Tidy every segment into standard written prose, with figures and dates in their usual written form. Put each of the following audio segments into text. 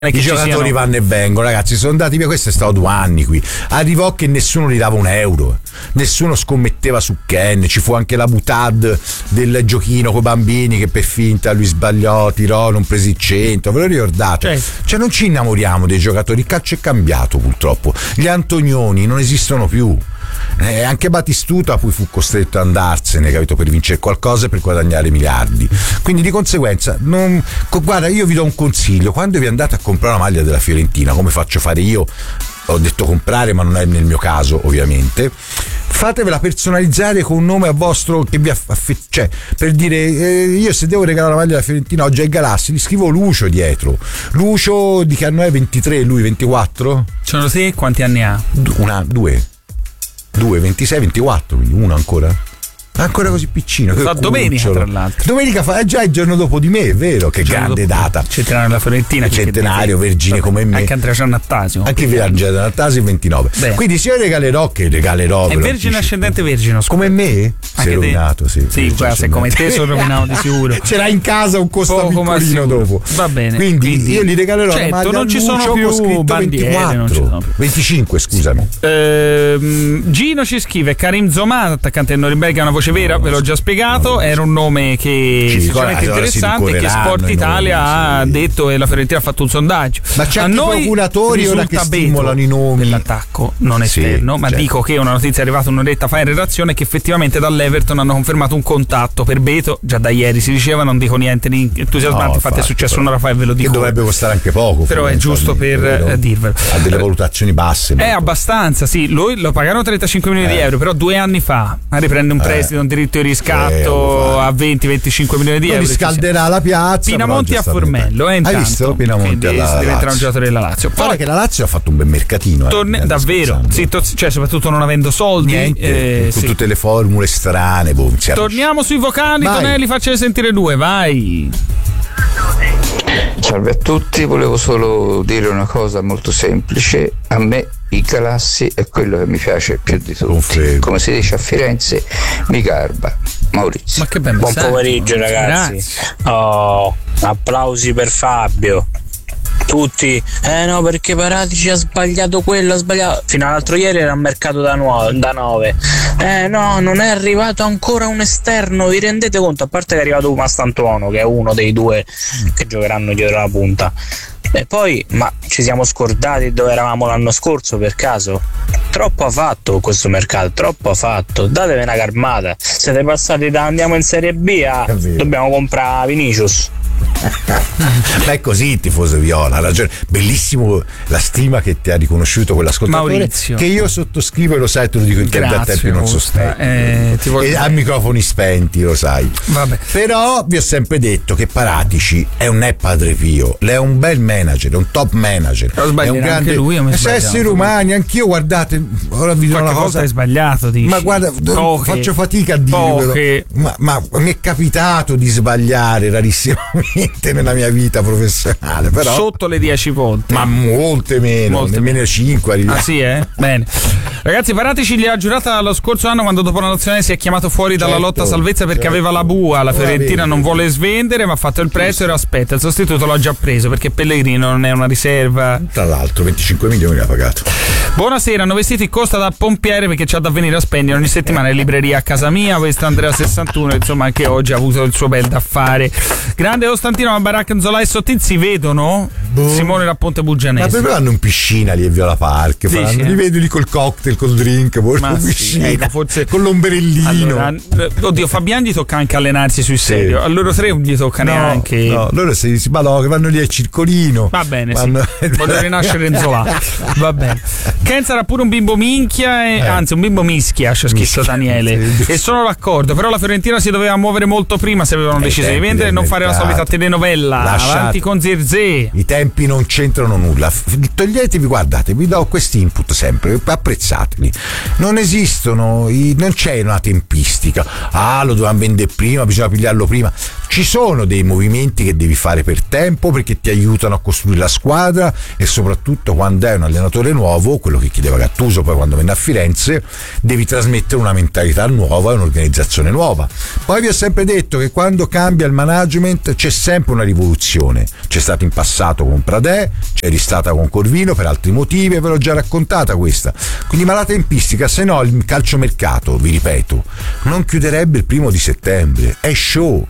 I giocatori vanno e vengono, ragazzi, sono andati via. Questo è stato 2 anni qui. Arrivò che nessuno gli dava €1, nessuno scommetteva su Ken. Ci fu anche la butad del giochino con i bambini che per finta lui sbagliò, tirò, non presi il centro. Ve lo ricordate? Cioè non ci innamoriamo dei giocatori. Il calcio è cambiato purtroppo. Gli Antonioni non esistono più. Anche Batistuta poi fu costretto ad andarsene, capito, per vincere qualcosa e per guadagnare miliardi. Quindi di conseguenza guarda, io vi do un consiglio: quando vi andate a comprare una maglia della Fiorentina, come faccio fare io, ho detto comprare ma non è nel mio caso ovviamente, fatevela personalizzare con un nome a vostro che vi cioè, per dire io se devo regalare la maglia della Fiorentina oggi ai Galassi gli scrivo Lucio dietro. Lucio di che anno è? 23, lui 24? Sono te, quanti anni ha? 2, 26, 24, quindi uno ancora così piccino. Fa domenica, tra l'altro. Domenica fa già il giorno dopo di me, è vero, che grande data. Centenario della Fiorentina. Centenario, vergine come me. Anche Andrea Giannattasio. Anche Andrea Giannattasio il 29. Beh. Quindi se io regalerò, che regalerò. È vergine ascendente vergine. Come me? Sei rovinato, sì. Sì, se come te sono rovinato di sicuro. C'era in casa un costa piccolino dopo. Va bene. Quindi io gli regalerò una maglia non ci sono più bandiere, 24. Non ci sono più. 25, scusami. Gino ci scrive: Karim Zoman, attaccante del Norimberga, è una voce vera, ve l'ho già spiegato. Era un nome che sicuramente interessante, che Sport Italia ha detto e la Fiorentina ha fatto un sondaggio. Ma c'è anche i procuratori ora che stimolano i nomi dell'attacco non esterno, ma dico che una notizia è arrivata un'oretta fa in redazione che effettivamente dall'Everton hanno confermato un contatto per Beto, già da ieri si diceva, non dico niente di entusiasmante, infatti è successo un'ora fa e ve lo dico. Che dovrebbe costare anche poco. Però è giusto per dirvelo. Ha delle valutazioni basse. È abbastanza, sì, lui lo pagarono 35 milioni di euro, però 2 anni fa riprende un prestito, un diritto di riscatto a 20-25 milioni di euro. Riscalderà la piazza. Pinamonti a Formello, hai visto? Pinamonti alla diventerà un giocatore della Lazio. Poi che la Lazio ha fatto un bel mercatino. Davvero, cioè soprattutto non avendo soldi. Con tutte le formule strane. Torniamo sui vocali, Tonelli, faccene sentire 2, vai. Salve a tutti, volevo solo dire una cosa molto semplice: a me i Galassi è quello che mi piace più di tutti. Come si dice a Firenze, mi garba. Maurizio. Ma che bel buon pomeriggio ragazzi. Applausi per Fabio. Tutti no, perché Paratici ha sbagliato quello, ha sbagliato. Fino all'altro ieri era a mercato da 9. No, non è arrivato ancora un esterno, vi rendete conto? A parte che è arrivato Mastantuono, che è uno dei 2 che giocheranno dietro la punta. E poi, ma ci siamo scordati dove eravamo l'anno scorso per caso? Troppo ha fatto questo mercato, troppo ha fatto. Datevi una calmata. Siete passati da andiamo in Serie B a dobbiamo comprare Vinicius. Ma è così il tifoso viola, ha ragione. Bellissimo la stima che ti ha riconosciuto quell'ascoltatore, Maurizio, che io sottoscrivo e lo sai, te lo dico in tempi a tempi non sostengo e a microfoni spenti, lo sai. Vabbè. Però vi ho sempre detto che Paratici non è Padre Pio, lei è un bel manager, è un top manager, è un grande anche lui, esseri umani. Anch'io, guardate, ora vi dico una cosa, hai sbagliato, dici. Ma guarda, faccio fatica a dirvelo, ma mi è capitato di sbagliare rarissimamente nella mia vita professionale, però sotto le 10 volte, ma molte meno, nemmeno 5 arriviamo. Ah sì, bene. Ragazzi, Paratici gli ha giurata lo scorso anno, quando dopo la nazionale si è chiamato fuori dalla lotta salvezza perché aveva la bua. La Fiorentina non vuole svendere, ma ha fatto il prezzo e aspetta, il sostituto l'ha già preso perché Pellegrini non è una riserva. Tra l'altro 25 milioni ha pagato. Buonasera, hanno vestiti Costa da pompiere perché c'ha da venire a spendere ogni settimana in libreria a casa mia. Questo Andrea 61, insomma, anche oggi ha avuto il suo bel da fare. Grande Costantino, ma Barak, Nzola e Sottil si vedono? Simone da Ponte Bugianese. Ma per vanno in piscina lì a Viola Park, li vedo lì col cocktail, col drink, piscina, forse con l'ombrellino. Allora, oddio, Fabian gli tocca anche allenarsi sul serio. A loro 3 non gli tocca neanche. No, loro che vanno lì al circolino. Va bene, voglio rinascere Nzola. Va bene. Ken sarà pure un bimbo minchia, anzi un bimbo mischia, c'è scritto Daniele. E sono d'accordo, però la Fiorentina si doveva muovere molto prima se avevano deciso di vendere e non fare la solita telenovela. Avanti con Zirze. I tempi non c'entrano nulla. Toglietevi, guardate, vi do questi input sempre, apprezzateli. Non esistono, non c'è una tempistica. Lo dovevamo vendere prima, bisogna pigliarlo prima. Ci sono dei movimenti che devi fare per tempo perché ti aiutano a costruire la squadra, e soprattutto quando è un allenatore nuovo, quello che chiedeva Gattuso poi quando venne a Firenze, devi trasmettere una mentalità nuova e un'organizzazione nuova. Poi vi ho sempre detto che quando cambia il management c'è sempre una rivoluzione, c'è stato in passato con Pradè, c'è stata con Corvino per altri motivi, e ve l'ho già raccontata questa. Quindi ma la tempistica, se no il calciomercato, vi ripeto, non chiuderebbe il 1 settembre. È show,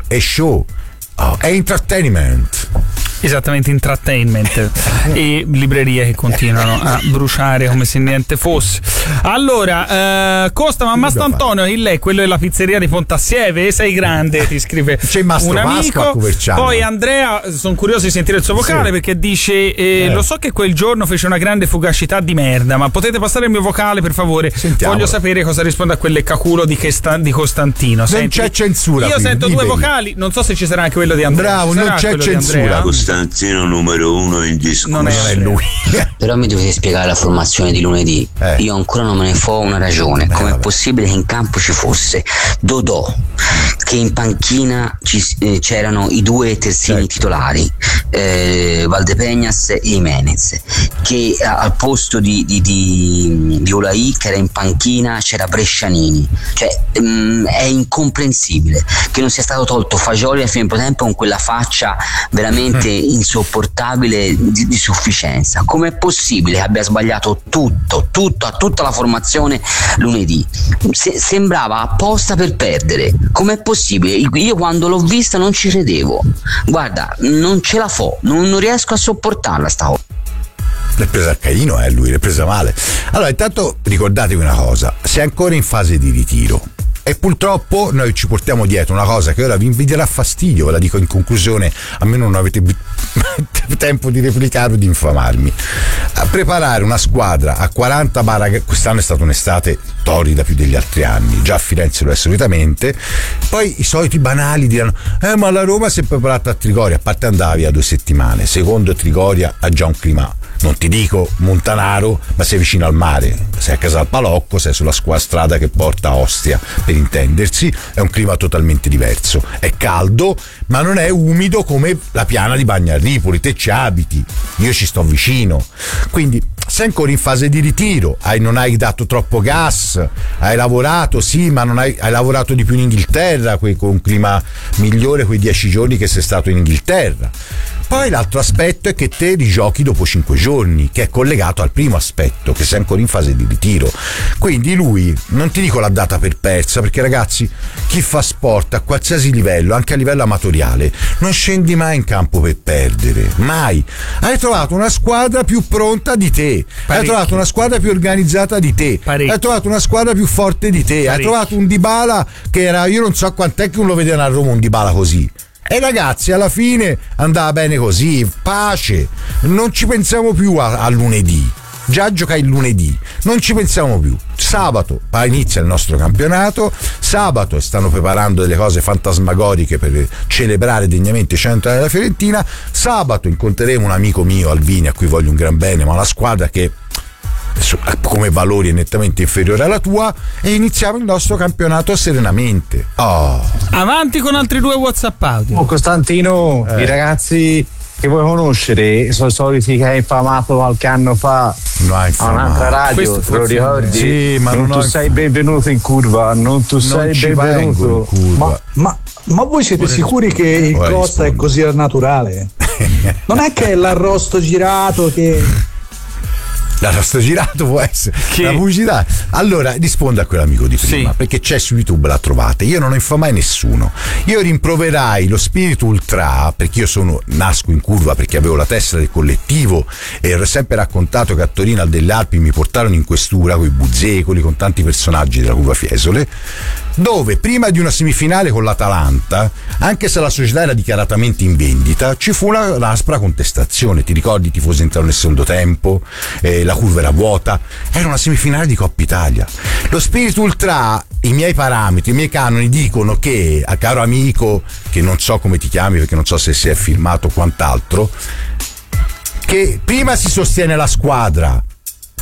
è entertainment. Esattamente, entertainment. E librerie che continuano a bruciare come se niente fosse. Allora, Costa, ma Mast'Antonio, il lei, quello della pizzeria di Pontassieve, sei grande, ti scrive c'è un amico. Poi Andrea, sono curioso di sentire il suo vocale, perché dice lo so che quel giorno fece una grande fugacità di merda, ma potete passare il mio vocale per favore? Sentiamolo. Voglio sapere cosa risponde a quelle caculo di Costantino. Non c'è censura. Io sento due vocali, non so se ci sarà anche quello di Andrea. Bravo, non c'è censura. Costantino numero 1 in discussione. Non è lui. Però mi dovete spiegare la formazione di lunedì. Io ancora non me ne fo una ragione. Com'è possibile che in campo ci fosse Dodò, che in panchina c'erano i due terzini titolari, Valdepeñas e Jimenez, che al posto di Olai, che era in panchina, c'era Brescianini. Cioè è incomprensibile che non sia stato tolto Fagioli a fine tempo con quella faccia veramente insopportabile di sufficienza. Com'è possibile che abbia sbagliato tutta la formazione lunedì? Sembrava apposta per perdere. Com'è possibile? Io quando l'ho vista non ci credevo. Guarda, non ce la fo, non riesco a sopportarla sta cosa. L'è presa a Caino, lui l'è presa male. Allora, intanto ricordatevi una cosa: sei ancora in fase di ritiro. E purtroppo noi ci portiamo dietro una cosa che ora vi darà fastidio, ve la dico in conclusione, a me non avete tempo di replicare o di infamarmi. A preparare una squadra a 40 quest'anno è stata un'estate torrida più degli altri anni, già a Firenze lo è solitamente. Poi i soliti banali diranno ma la Roma si è preparata a Trigoria, a parte andava via 2 settimane, secondo Trigoria ha già un clima, non ti dico montanaro, ma sei vicino al mare, sei a Casal Palocco, sei sulla strada che porta a Ostia, per intendersi. È un clima totalmente diverso, è caldo ma non è umido come la piana di Bagnarripoli, te ci abiti, io ci sto vicino, quindi sei ancora in fase di ritiro, non hai dato troppo gas, hai lavorato sì, ma non hai lavorato di più in Inghilterra, con un clima migliore quei 10 giorni che sei stato in Inghilterra. Poi l'altro aspetto è che te rigiochi dopo 5 giorni, che è collegato al primo aspetto, che sei ancora in fase di ritiro. Quindi lui, non ti dico l'ha data per persa, perché ragazzi, chi fa sport a qualsiasi livello, anche a livello amatoriale, non scendi mai in campo per perdere, mai. Hai trovato una squadra più pronta di te, hai trovato una squadra più organizzata di te, hai trovato una squadra più forte di te, hai trovato un Dybala che era, io non so quant'è che non lo vedevano a Roma un Dybala così. E ragazzi, alla fine andava bene così, pace, non ci pensiamo più a lunedì, già giocai il lunedì, non ci pensiamo più. Sabato inizia il nostro campionato, sabato stanno preparando delle cose fantasmagoriche per celebrare degnamente i 100 anni della Fiorentina, sabato incontreremo un amico mio, Alvini, a cui voglio un gran bene, ma una squadra che come valori è nettamente inferiore alla tua, e iniziamo il nostro campionato serenamente. Avanti con altri 2 WhatsApp audio. Costantino, i ragazzi che vuoi conoscere sono soliti che hai infamato qualche anno fa a un'altra radio, te lo ricordi? Sì, ma non tu sei benvenuto in curva, non tu sei benvenuto in curva. Ma voi siete sicuri che il Costa è così naturale? Non è che è l'arrosto girato che... L'arrosto girato può essere la pubblicità. Allora rispondo a quell'amico di prima, perché c'è su YouTube, la trovate. Io non infamai nessuno, io rimproverai lo spirito ultra, perché io nasco in curva perché avevo la testa del collettivo e ho sempre raccontato che a Torino al delle Alpi mi portarono in questura con i Buzzecoli, con tanti personaggi della curva Fiesole, dove prima di una semifinale con l'Atalanta, anche se la società era dichiaratamente in vendita, ci fu un'aspra contestazione. Ti ricordi, i tifosi entrarono nel secondo tempo, la curva era vuota, era una semifinale di Coppa Italia. Lo spirito ultra, i miei parametri, i miei canoni dicono che, caro amico, che non so come ti chiami perché non so se si è filmato o quant'altro, che prima si sostiene la squadra,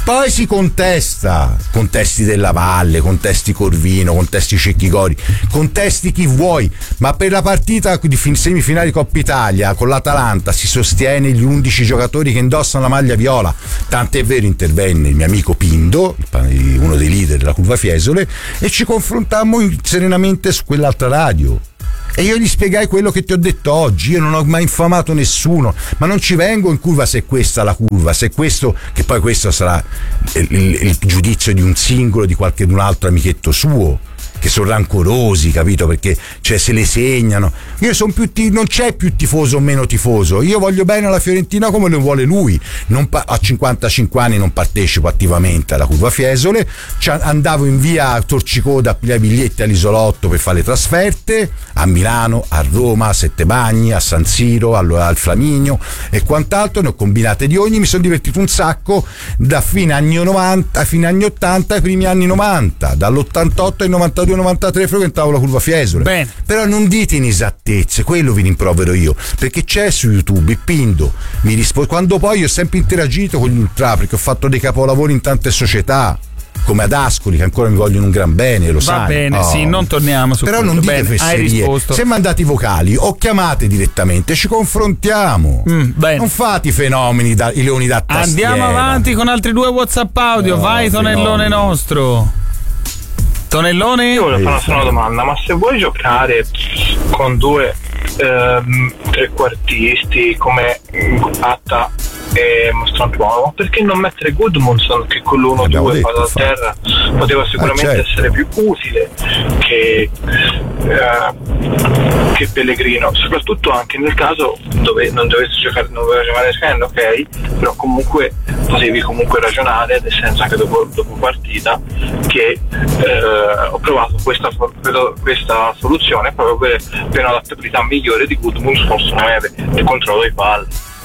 Poi si contesti della Valle, contesti Corvino, contesti Cecchigori, contesti chi vuoi, ma per la partita di semifinali Coppa Italia con l'Atalanta si sostiene gli 11 giocatori che indossano la maglia viola. Tant'è vero, intervenne il mio amico Pindo, uno dei leader della Curva Fiesole, e ci confrontammo serenamente su quell'altra radio. E io gli spiegai quello che ti ho detto oggi. Io non ho mai infamato nessuno, ma non ci vengo in curva se questa è la curva, se questo, che poi questo sarà il giudizio di un singolo, di qualche un altro amichetto suo, che sono rancorosi, capito? Perché se le segnano. Io sono non c'è più tifoso o meno tifoso. Io voglio bene alla Fiorentina come lo vuole lui. A 55 anni non partecipo attivamente alla Curva Fiesole. Andavo in via Torcicoda a pigliare biglietti all'Isolotto per fare le trasferte a Milano, a Roma, a Settebagni, a San Siro, al Flaminio e quant'altro. Ne ho combinate di ogni. Mi sono divertito un sacco da fine anni 90, fine anni 80 ai primi anni 90. Dall'88 ai 92-93 frequentavo la Curva Fiesole. Bene. Però non dite inesattezze, quello vi rimprovero io, perché c'è su YouTube il Pindo mi risponde. Quando poi io ho sempre interagito con gli ultra, perché ho fatto dei capolavori in tante società, come ad Ascoli, che ancora mi vogliono un gran bene, lo sai. Va bene, sì, non torniamo su però questo. Non dite fesserie. Se mandate i vocali o chiamate direttamente, ci confrontiamo. Non fate i fenomeni i leoni da tastiera. Andiamo avanti con altri 2 WhatsApp audio. Vai, Tonellone nostro. Tonellone? Io volevo fare una sola domanda, ma se vuoi giocare con 2 trequartisti come Atta e Mastrantuomo, perché non mettere Gudmundsson, che con l'1-2 palla a terra poteva sicuramente essere più utile che Pellegrino, soprattutto anche nel caso dove non dovesse giocare, non doveva giocare Scan, ok, però comunque potevi comunque ragionare, nel senso anche dopo partita, che ho provato questa soluzione proprio per un'adattabilità migliore di Gudmundsson, possono avere il controllo di palle.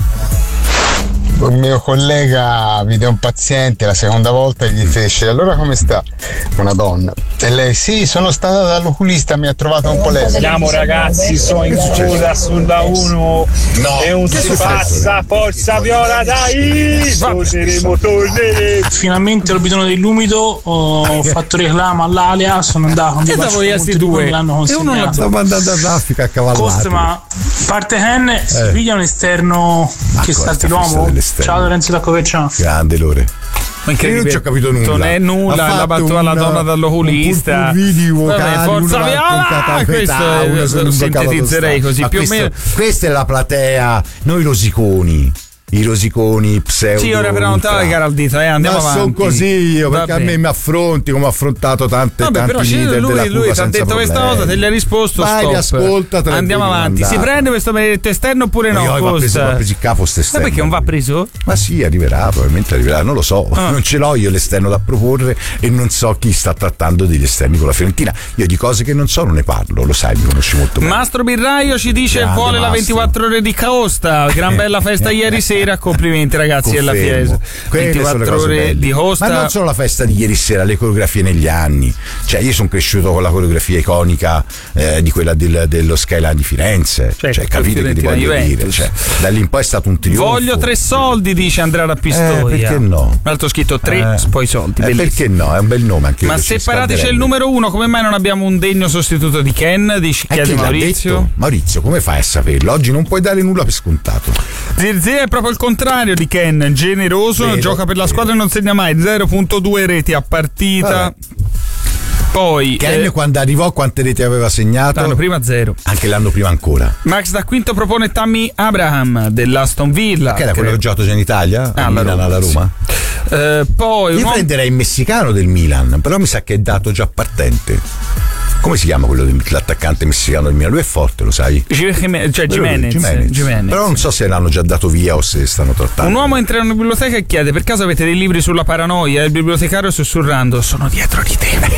Un mio collega vide un paziente la seconda volta e gli fece: allora come sta? Una donna. E lei: sì, sono stata dall'oculista, mi ha trovato un po' lesico. Andiamo ragazzi, sono in coda sulla 1 e un si passa, forza Viola, dai! Torneremo. Finalmente ho il bidone dell'umido, ho fatto reclamo all'Alia, sono andato che da voi questi 2 l'hanno consegnato. E uno la sta mandando all'Africa a cavallare. Costa, ma parte Hen, si piglia un esterno che salti l'uomo. Ciao Lorenzo da Coverciano. Grande Lore. Io non ci ho capito nulla. Non è nulla, la battuta alla donna dall'oculista. Forza Viola! Questo lo sintetizzerei così più o meno. Questa è la platea, noi rosiconi. I rosiconi pseudo. Sì, ora però non te la legare al dito, andiamo avanti. Ma sono così io, perché a me mi affronti come ho affrontato tanti leader della lui ti ha detto questa cosa, te gli ha risposto. Vai, ascolta, andiamo avanti. Si prende questo benedetto esterno oppure no? Va preso il capo stesterno. Ma perché non va preso? Ma sì, arriverà, probabilmente arriverà, non lo so. Non ce l'ho io l'esterno da proporre e non so chi sta trattando degli esterni con la Fiorentina. Io di cose che non so non ne parlo, lo sai, mi conosci molto bene. Mastro Birraio ci dice: grande vuole Mastro. La 24 ore di Caosta. Gran bella festa ieri sera. Complimenti ragazzi della Fiese. 24 ore di Costa. Ma non solo la festa di ieri sera, le coreografie negli anni. Cioè io sono cresciuto con la coreografia iconica di quella dello Skyline di Firenze. Cioè capite che ti voglio dire. Cioè, da lì in poi è stato un trionfo. Voglio 3 soldi, dice Andrea da Pistoia. Perché no? Un altro scritto 3 poi soldi. Perché no? È un bel nome anche. Ma separati c'è il numero 1, come mai non abbiamo un degno sostituto di Ken? Chiede Maurizio. Maurizio, come fai a saperlo? Oggi non puoi dare nulla per scontato. Zirze è proprio il contrario di Ken, generoso, gioca per la squadra e non segna mai, 0.2 reti a partita. Vabbè. Poi Ken quando arrivò quante reti aveva segnato? L'anno prima 0. Anche l'anno prima ancora. Max da Quinto propone Tammy Abraham dell'Aston Villa. Che era quello che ha giocato già in Italia? Alla Roma. Sì. Poi io prenderei il messicano del Milan, però mi sa che è dato già partente. Come si chiama quello dell'attaccante messicano del Milan? Lui è forte, lo sai? Jimenez. Però non so se l'hanno già dato via o se stanno trattando. Un uomo entra in una biblioteca e chiede: per caso avete dei libri sulla paranoia? Il bibliotecario sussurrando: sono dietro di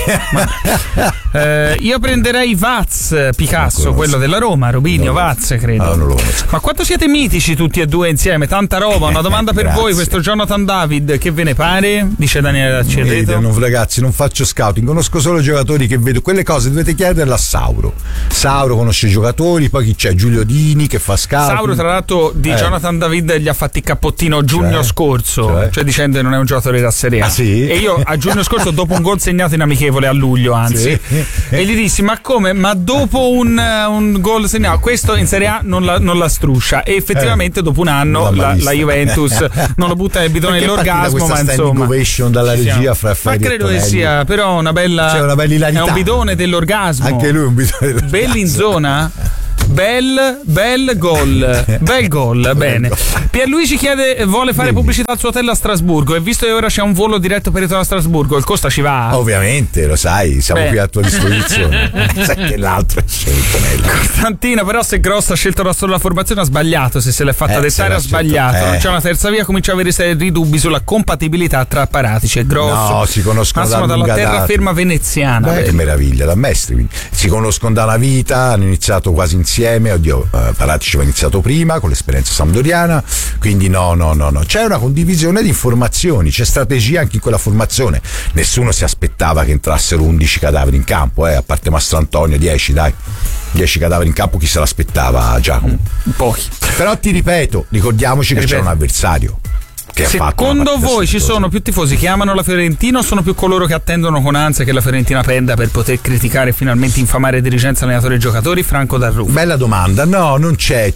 te. Io prenderei Vaz, Picasso, quello della Roma, Robinho, Vaz credo. Non lo conosco. Ma quanto siete mitici tutti e 2 insieme? Tanta roba. Una domanda per voi, questo Jonathan David, che ve ne pare? Dice Daniele da Cerreto. Ragazzi, non faccio scouting, conosco solo giocatori che vedo quelle cose dovete chiederla a Sauro. Sauro conosce i giocatori, poi chi c'è? Giulio Dini che fa scouting. Sauro, tra l'altro, di Jonathan David gli ha fatti il cappottino giugno scorso, cioè dicendo che non è un giocatore da Serie A. Ah, sì? E io a giugno scorso, dopo un gol segnato in amichevole a luglio, anzi, e gli dissi: ma come? Ma dopo un gol segnato, questo in Serie A non la struscia. E effettivamente dopo un anno la Juventus non lo butta nel bidone dell'orgasmo, ma insomma ovation dalla regia fra ma credo che sia però una bella ilarità. È un bidone dell'orgasmo, anche lui è un bidone dell'orgasmo. Belli in zona. Bel gol, bene. Pierluigi chiede: vuole fare pubblicità al suo hotel a Strasburgo, e visto che ora c'è un volo diretto per ritorno a Strasburgo, il costa ci va? Ovviamente, lo sai, siamo qui a tua disposizione. Sai che l'altro è scelto. Costantino, però, se Gross ha scelto da solo la formazione ha sbagliato, se le fa dettare ha sbagliato. Non c'è una terza via, comincia a avere seri dubbi sulla compatibilità tra Paratici e Gross. No, si conoscono sono dalla terraferma veneziana. Che meraviglia, da maestri. Si conoscono da una vita, hanno iniziato quasi insieme. Paratici aveva iniziato prima con l'esperienza sampdoriana, quindi no, c'è una condivisione di informazioni, c'è strategia anche in quella formazione. Nessuno si aspettava che entrassero 11 cadaveri in campo, a parte Mastrantonio, 10 cadaveri in campo, chi se l'aspettava, Giacomo? Pochi. Però ti ripeto, ricordiamoci che c'è un avversario. Secondo voi ci sono più tifosi che amano la Fiorentina o sono più coloro che attendono con ansia che la Fiorentina perda per poter criticare e finalmente infamare dirigenza, allenatori e giocatori? Franco Darrufo. Bella domanda. No, non c'è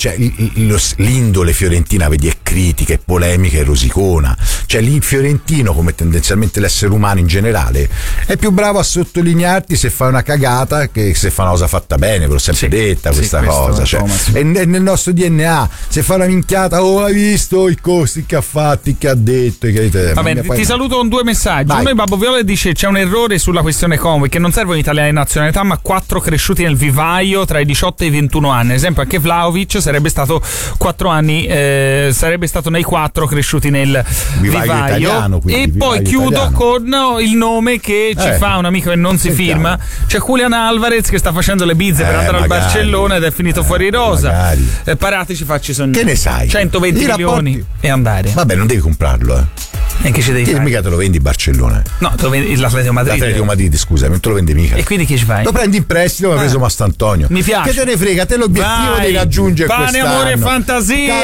l'indole fiorentina, vedi, è critica, è polemica, è rosicona. Cioè lì fiorentino, come tendenzialmente l'essere umano in generale, è più bravo a sottolinearti se fai una cagata che se fa una cosa fatta bene. Ve l'ho sempre detta questa cosa, cioè, è nel nostro DNA. Se fa una minchiata, hai visto i costi che ha fatto, che ha detto, va bene, ti saluto con 2 messaggi. Vai. Uno di Babbo Viola dice: c'è un errore sulla questione Conway, che non servono italiani di nazionalità ma 4 cresciuti nel vivaio tra i 18 e i 21 anni. Ad esempio anche Vlahovic sarebbe stato 4 anni, sarebbe stato nei 4 cresciuti nel vivaio italiano, e poi chiudo italiano con il nome che ci fa un amico che non si firma. C'è Julian Alvarez che sta facendo le bizze per andare al Barcellona ed è finito fuori rosa. Paratici, facci sognare. Che ne sai? 120 milioni e andare. Vabbè, non devi comprarlo, E che ci devi fare? Mica te lo vendi in Barcellona. No, te lo vendi l'Atletico Madrid. L'Atletico Madrid, scusami, non te lo vendi mica. E quindi che ci fai? Lo prendi in prestito, ma ha preso Mastrantonio. Mi piace. Che te ne frega, te l'obiettivo di raggiungere pane, quest'anno. Amore e fantasia,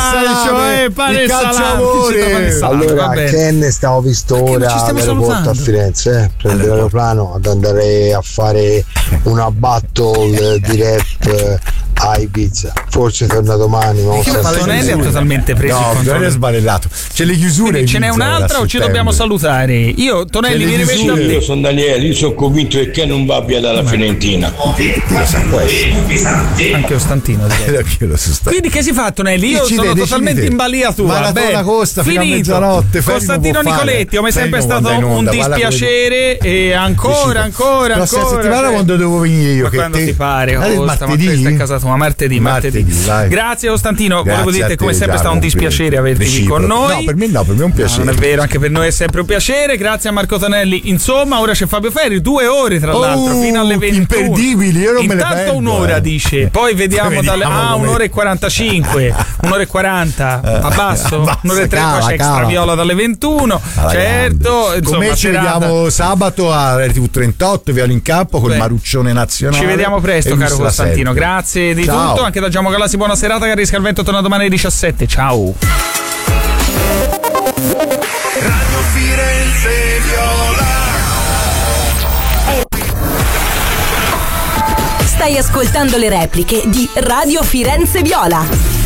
pane e salame. Allora, Ken, stavo visto ora all'aeroporto a Firenze, prendere l'aeroplano ad andare a fare una battle di rap a Ibiza. Forse torna domani, ma Tonelli è totalmente preso. No, non è sbarellato. C'è le chiusure. Ce n'è un'altra o ci dobbiamo salutare? Io, Tonelli, vieni a te. Io sono Daniele, io sono convinto che non va via dalla Fiorentina. Anche Ostantino. Quindi che si fa, Tonelli? Io sono totalmente in balia tua. Beh, Costa fino a mezzanotte. Costantino Nicoletti, come sempre è stato un dispiacere e ancora. La settimana quando devo venire io? Quando ti pare? Martedì? A casa tua, martedì. Grazie Costantino, volevo dirti come sempre è stato un dispiacere averti con noi. No, per me è un piacere. Non è vero, anche per noi è sempre un piacere. Grazie a Marco Tonelli. Insomma, ora c'è Fabio Ferri, 2 ore tra l'altro, fino alle 21. Imperdibili, io non me ne perdo. Intanto un'ora dice, poi vediamo dalle 1 ora e 45, 1 ora e 40, abbasso, 1 ora e 30 c'è Extra Viola dalle 21. Certo, insomma, ci vediamo sabato a RTV 38, Viola in campo col Maruccione nazionale. Ci vediamo presto, caro Costantino. Grazie di tutto, anche da Giacomo Galassi, buona serata, che Risca il Vento torna domani alle 17. Ciao. Radio Firenze Viola. Stai ascoltando le repliche di Radio Firenze Viola.